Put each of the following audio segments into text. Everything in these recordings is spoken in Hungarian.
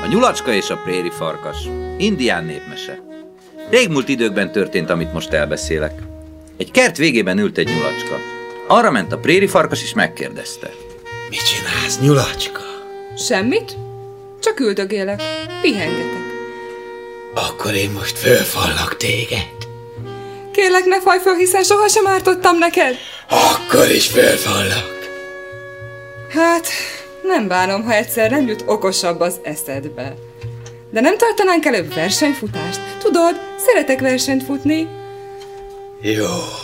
A nyulacska és a préri farkas. Indián népmese. Régmúlt időkben történt, amit most elbeszélek. Egy kert végében ült egy nyulacska. Arra ment a préri farkas és megkérdezte. Mit csinálsz, nyulacska? Semmit, csak üldögélek, pihengetek. Akkor én most fölfallak téged. Kérlek, ne fajj föl, hiszen sohasem ártottam neked. Akkor is fölfallak. Hát, nem bánom, ha egyszer nem jut okosabb az eszedbe. De nem tartanánk előbb versenyfutást? Tudod, szeretek versenyt futni. Jó.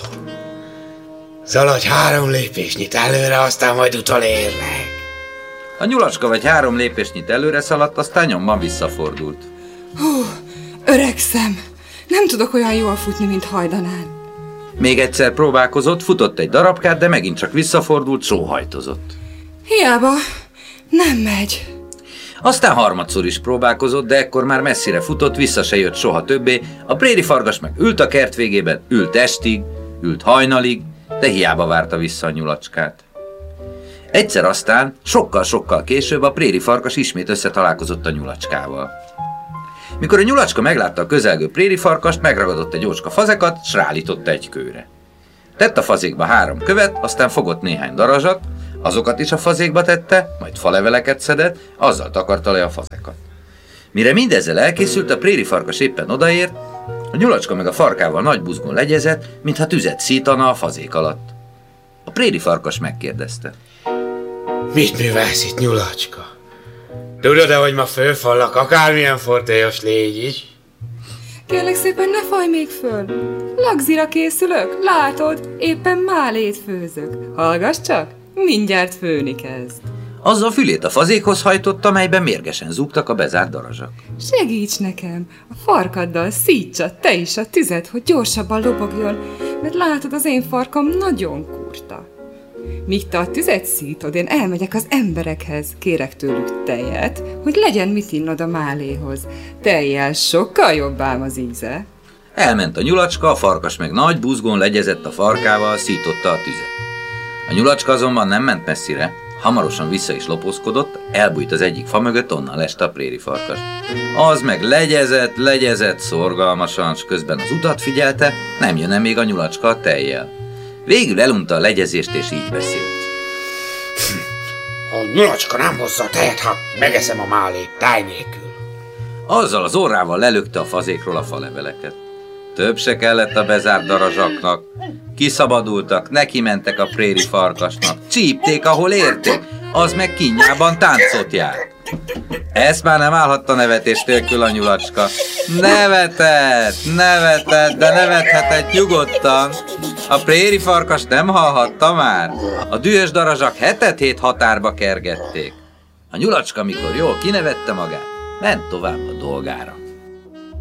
Szaladj 3 lépésnyit előre, aztán majd utolérlek. A nyulacska vagy 3 lépésnyit előre szaladt, aztán nyomban visszafordult. Hú, öregszem. Nem tudok olyan jól futni, mint hajdanán. Még egyszer próbálkozott, futott egy darabkát, de megint csak visszafordult, sóhajtozott. Hiába, nem megy. Aztán harmadszor is próbálkozott, de ekkor már messzire futott, vissza se jött soha többé. A préri farkas meg ült a kert végében, ült estig, ült hajnalig, de hiába várta vissza a nyulacskát. Egyszer aztán, sokkal-sokkal később a préri farkas ismét összetalálkozott a nyulacskával. Mikor a nyulacska meglátta a közelgő préri farkast, megragadott egy ócska fazekat, s ráállította egy kőre. Tett a fazékba 3 követ, aztán fogott néhány darazsat, azokat is a fazékba tette, majd faleveleket szedett, azzal takarta le a fazekat. Mire mindezzel elkészült, a préri farkas éppen odaért, a nyulacska meg a farkával nagy buzgón legyezett, mintha tüzet szítana a fazék alatt. A préri farkas megkérdezte. Mit művelsz itt, nyulacska? Tudod-e, hogy ma fölfallak, akármilyen fortélyos légy is? Kérlek szépen, ne fajj még föl. Lagzira készülök, látod, éppen málét főzök. Hallgass csak, mindjárt főni kezd. Azzal fülét a fazékhoz hajtotta, melyben mérgesen zúgtak a bezárt darazsak. Segíts nekem, a farkaddal szítsa te is a tüzet, hogy gyorsabban lobogjon, mert látod, az én farkam nagyon kurta. Míg te a tüzet szítod, én elmegyek az emberekhez, kérek tőlük tejet, hogy legyen mit innod a máléhoz. Tejjel sokkal jobb ám az íze. Elment a nyulacska, a farkas meg nagy buzgón legyezett a farkával, szította a tüzet. A nyulacska azonban nem ment messzire, hamarosan vissza is lopózkodott, elbújt az egyik fa mögött, onnan leste a préri farkas. Az meg legyezett szorgalmasan, s közben az utat figyelte, nem jön-e még a nyulacska a tejjel. Végül elunta a legyezést, és így beszélt. A nyulacska nem hozza a tejet, ha megeszem a málét, táj nélkül. Azzal az orrával lelökte a fazékról a faleveleket. Több se kellett a bezárt darazsaknak. Kiszabadultak, neki mentek a préri farkasnak. Csípték, ahol érték, az meg kínjában táncot járt. Ezt már nem állhatta nevetés nélkül a nyulacska. Nevetett, de nevethetett nyugodtan. A préri farkas nem hallhatta már. A dühös darazsak hetet határba kergették. A nyulacska, mikor jól kinevette magát, ment tovább a dolgára.